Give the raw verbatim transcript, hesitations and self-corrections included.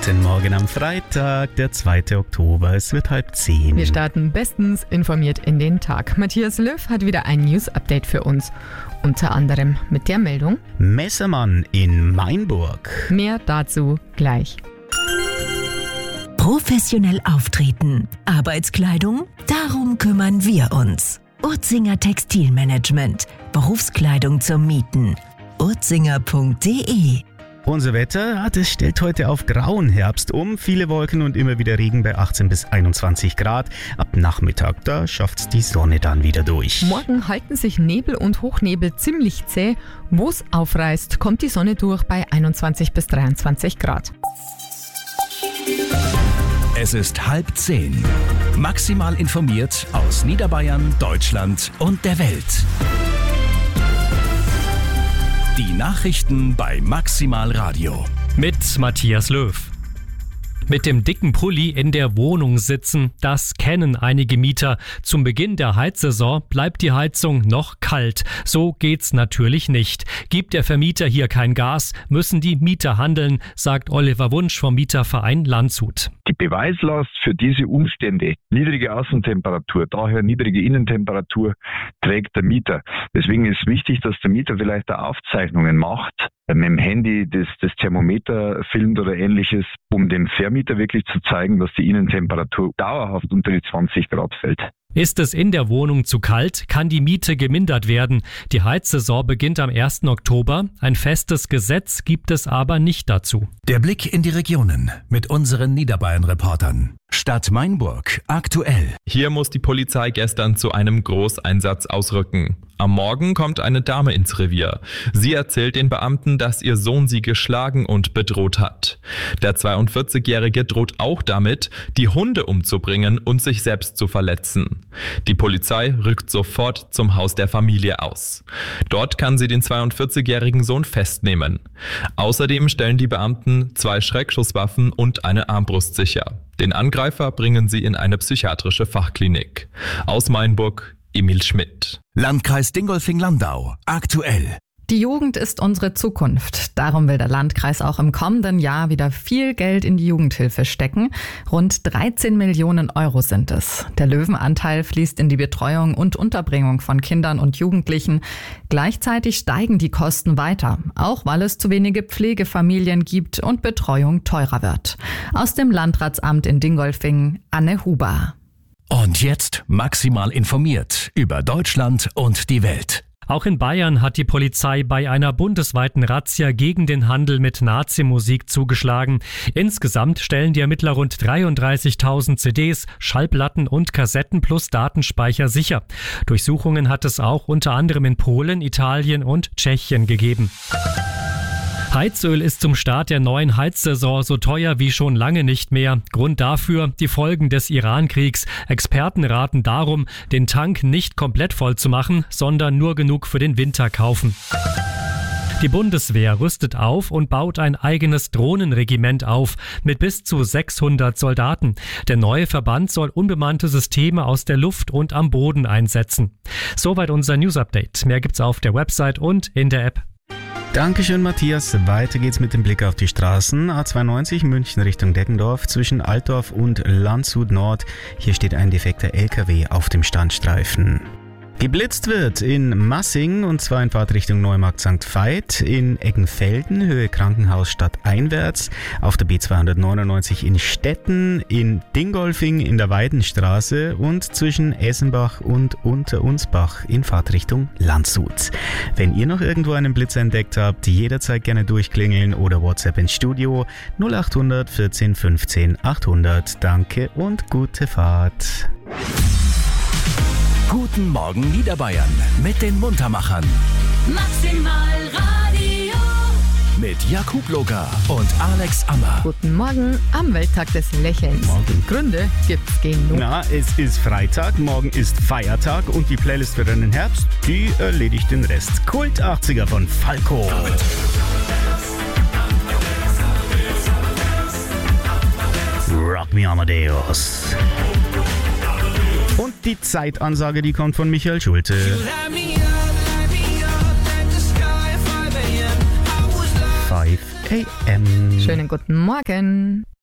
Guten Morgen am Freitag, der zweite Oktober. Es wird halb zehn. Wir starten bestens informiert in den Tag. Matthias Löw hat wieder ein News-Update für uns. Unter anderem mit der Meldung: Messermann in Mainburg. Mehr dazu gleich. Professionell auftreten. Arbeitskleidung? Darum kümmern wir uns. Urzinger Textilmanagement. Berufskleidung zum Mieten. urzinger punkt de. Unser Wetter, das stellt heute auf grauen Herbst um. Viele Wolken und immer wieder Regen bei achtzehn bis einundzwanzig Grad. Ab Nachmittag, da schafft's die Sonne dann wieder durch. Morgen halten sich Nebel und Hochnebel ziemlich zäh. Wo's aufreißt, kommt die Sonne durch bei einundzwanzig bis dreiundzwanzig Grad. Es ist halb zehn. Maximal informiert aus Niederbayern, Deutschland und der Welt. Die Nachrichten bei Maximal Radio. Mit Matthias Löw. Mit dem dicken Pulli in der Wohnung sitzen, das kennen einige Mieter. Zum Beginn der Heizsaison bleibt die Heizung noch kalt. So geht's natürlich nicht. Gibt der Vermieter hier kein Gas, müssen die Mieter handeln, sagt Oliver Wunsch vom Mieterverein Landshut. Die Beweislast für diese Umstände, niedrige Außentemperatur, daher niedrige Innentemperatur, trägt der Mieter. Deswegen ist wichtig, dass der Mieter vielleicht auch Aufzeichnungen macht, mit dem Handy das, das Thermometer filmt oder ähnliches, um dem Vermieter wirklich zu zeigen, dass die Innentemperatur dauerhaft unter die zwanzig Grad fällt. Ist es in der Wohnung zu kalt, kann die Miete gemindert werden. Die Heizsaison beginnt am ersten Oktober. Ein festes Gesetz gibt es aber nicht dazu. Der Blick in die Regionen mit unseren Niederbayern-Reportern. Stadt Mainburg aktuell. Hier muss die Polizei gestern zu einem Großeinsatz ausrücken. Am Morgen kommt eine Dame ins Revier. Sie erzählt den Beamten, dass ihr Sohn sie geschlagen und bedroht hat. Der zweiundvierzigjährige droht auch damit, die Hunde umzubringen und sich selbst zu verletzen. Die Polizei rückt sofort zum Haus der Familie aus. Dort kann sie den zweiundvierzigjährigen Sohn festnehmen. Außerdem stellen die Beamten zwei Schreckschusswaffen und eine Armbrust sicher. Den Angreifer bringen sie in eine psychiatrische Fachklinik. Aus Mainburg, Emil Schmidt. Landkreis Dingolfing-Landau aktuell. Die Jugend ist unsere Zukunft. Darum will der Landkreis auch im kommenden Jahr wieder viel Geld in die Jugendhilfe stecken. Rund dreizehn Millionen Euro sind es. Der Löwenanteil fließt in die Betreuung und Unterbringung von Kindern und Jugendlichen. Gleichzeitig steigen die Kosten weiter, auch weil es zu wenige Pflegefamilien gibt und Betreuung teurer wird. Aus dem Landratsamt in Dingolfing, Anne Huber. Und jetzt maximal informiert über Deutschland und die Welt. Auch in Bayern hat die Polizei bei einer bundesweiten Razzia gegen den Handel mit Nazi-Musik zugeschlagen. Insgesamt stellen die Ermittler rund dreiunddreißigtausend C Ds, Schallplatten und Kassetten plus Datenspeicher sicher. Durchsuchungen hat es auch unter anderem in Polen, Italien und Tschechien gegeben. Heizöl ist zum Start der neuen Heizsaison so teuer wie schon lange nicht mehr. Grund dafür die Folgen des Iran-Kriegs. Experten raten darum, den Tank nicht komplett voll zu machen, sondern nur genug für den Winter kaufen. Die Bundeswehr rüstet auf und baut ein eigenes Drohnenregiment auf mit bis zu sechshundert Soldaten. Der neue Verband soll unbemannte Systeme aus der Luft und am Boden einsetzen. Soweit unser News-Update. Mehr gibt's auf der Website und in der App. Dankeschön, Matthias. Weiter geht's mit dem Blick auf die Straßen. A zweiundneunzig München Richtung Deggendorf zwischen Altdorf und Landshut Nord. Hier steht ein defekter L K W auf dem Standstreifen. Geblitzt wird in Massing und zwar in Fahrtrichtung Neumarkt Sankt Veit, in Eggenfelden, Höhe Krankenhaus stadteinwärts, auf der B zweihundertneunundneunzig in Stetten, in Dingolfing in der Weidenstraße und zwischen Essenbach und Unterunsbach in Fahrtrichtung Landshut. Wenn ihr noch irgendwo einen Blitz entdeckt habt, jederzeit gerne durchklingeln oder WhatsApp ins Studio null achthundert vierzehn fünfzehn achthundert. Danke und gute Fahrt. Guten Morgen Niederbayern mit den Muntermachern. Maximal Radio. Mit Jakub Loga und Alex Ammer. Guten Morgen am Welttag des Lächelns. Morgen. Gründe gibt's genug. Na, es ist Freitag, morgen ist Feiertag und die Playlist für den Herbst, die erledigt den Rest. Kult achtziger von Falco. Rock me Amadeus. Und die Zeitansage, die kommt von Michael Schulte. fünf a m Schönen guten Morgen.